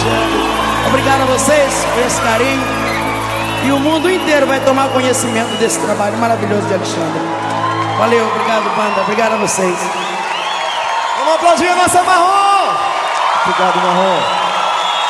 Alexandre. Obrigado a vocês por esse carinho. E o mundo inteiro vai tomar conhecimento desse trabalho maravilhoso de Alexandre. Valeu, obrigado, banda. Obrigado a vocês. Vamos aplaudir a nossa Marrom. Obrigado, Marrom.